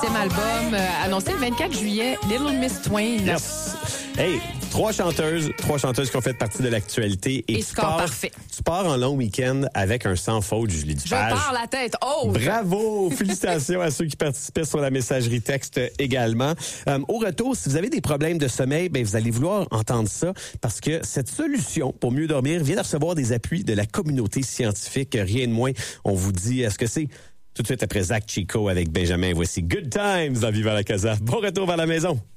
7e album, annoncé le 24 juillet, Little Miss Twain. Yes. Hey, trois chanteuses qui ont fait partie de l'actualité. Et score parfait. Tu pars en long week-end avec un sans faute, Julie Dupage. Je pars la tête haute. Bravo! Félicitations à ceux qui participaient sur la messagerie texte également. Au retour, si vous avez des problèmes de sommeil, ben vous allez vouloir entendre ça parce que cette solution pour mieux dormir vient de recevoir des appuis de la communauté scientifique. Rien de moins. On vous dit ce que c'est tout de suite après Zach Chico avec Benjamin. Voici Good Times dans Viva la Casa. Bon retour vers la maison.